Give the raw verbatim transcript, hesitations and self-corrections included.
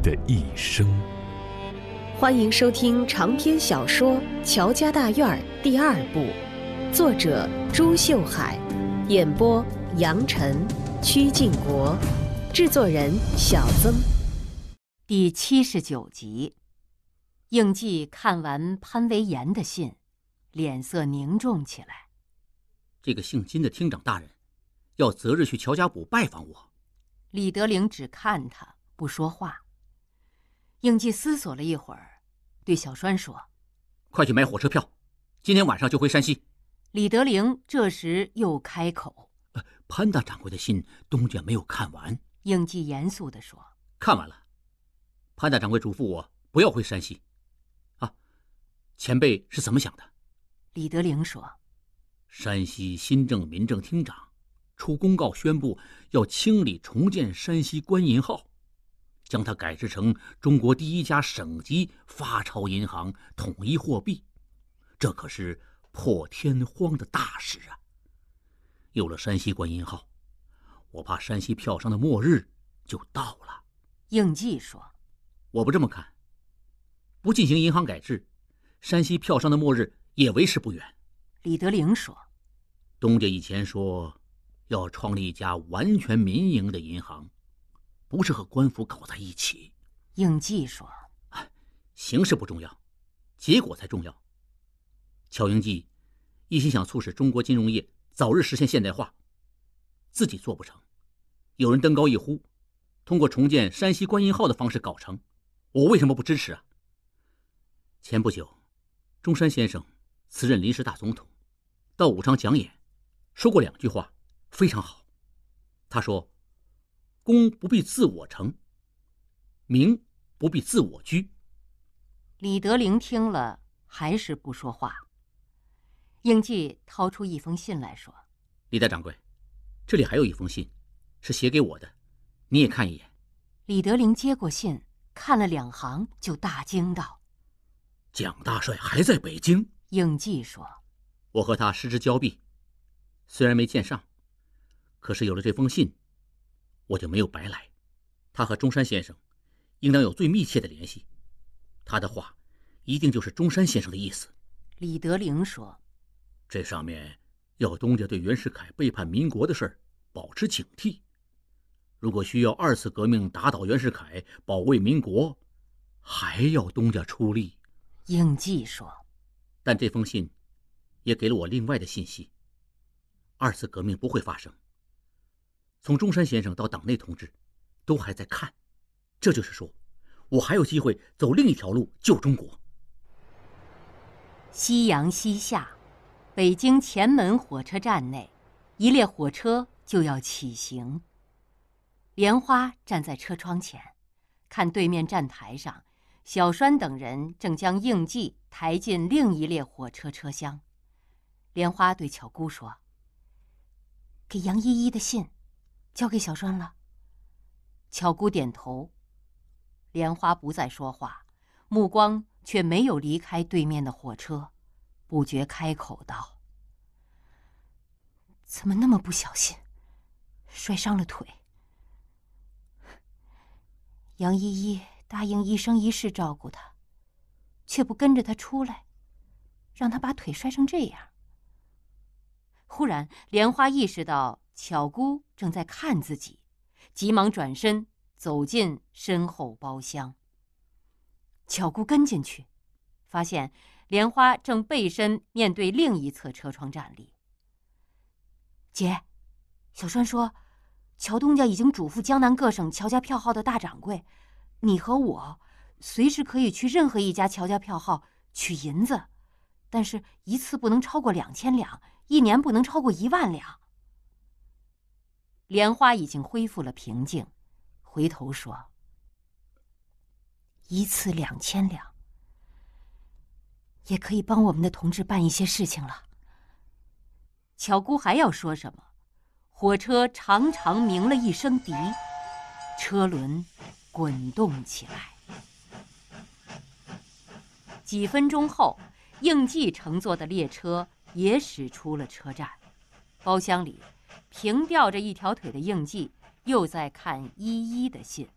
的一生。 欢迎收听长篇小说《乔家大院》第二部，作者朱秀海，演播杨晨、曲靖国，制作人小曾。 第七十九集，应季看完潘维言的信，脸色凝重起来。 这个姓金的厅长大人要择日去乔家堡拜访我。 李德龄只看他不说话。应季思索了一会儿，对小栓说： 快去买火车票，今天晚上就回山西。 李德龄这时又开口： 呃、潘大掌柜的信东家没有看完。 应季严肃地说： 看完了，潘大掌柜嘱咐我不要回山西。啊，前辈是怎么想的？ 李德龄说： 山西新政民政厅长出公告宣布要清理重建山西官银号，将它改制成中国第一家省级发钞银行，统一货币，这可是破天荒的大事啊！有了山西官银号，我怕山西票商的末日就到了。 应季说： 我不这么看，不进行银行改制，山西票商的末日也为时不远。 李德龄说： 东家以前说要创立一家完全民营的银行，不是和官府搞在一起。 应季说： 形势不重要，结果才重要。乔应季一心想促使中国金融业早日实现现代化，自己做不成，有人登高一呼，通过重建山西官银号的方式搞成，我为什么不支持啊？前不久，中山先生辞任临时大总统，到武昌讲演，说过两句话非常好。他说：公不必自我成，民不必自我居。 李德龄听了还是不说话。应季掏出一封信来说： 李大掌柜，这里还有一封信，是写给我的，你也看一眼。 李德龄接过信，看了两行，就大惊道： 蒋大帅还在北京？ 应季说： 我和他失之交臂，虽然没见上，可是有了这封信，我就没有白来。他和中山先生应当有最密切的联系，他的话一定就是中山先生的意思。 李德龄说： 这上面要东家对袁世凯背叛民国的事儿保持警惕，如果需要二次革命打倒袁世凯，保卫民国，还要东家出力。 应季说： 但这封信也给了我另外的信息，二次革命不会发生，从中山先生到党内同志都还在看，这就是说我还有机会走另一条路救中国。 夕阳西下，北京前门火车站内，一列火车就要起行。莲花站在车窗前，看对面站台上，小栓等人正将应季抬进另一列火车车厢。莲花对巧姑说：给杨依依的信交给小栓了。巧姑点头。莲花不再说话，目光却没有离开对面的火车，不觉开口道：怎么那么不小心，摔伤了腿？杨依依答应一生一世照顾他，却不跟着他出来，让他把腿摔成这样。忽然莲花意识到巧姑正在看自己，急忙转身走进身后包厢。巧姑跟进去，发现莲花正背身面对另一侧车窗站立。姐，小栓说乔东家已经嘱咐江南各省乔家票号的大掌柜，你和我随时可以去任何一家乔家票号取银子，但是一次不能超过两千两，一年不能超过一万两。莲花已经恢复了平静，回头说：一次两千两，也可以帮我们的同志办一些事情了。巧姑还要说什么，火车长长鸣了一声笛，车轮滚动起来。几分钟后，应季乘坐的列车也驶出了车站。包厢里，平吊着一条腿的应季又在看依依的信。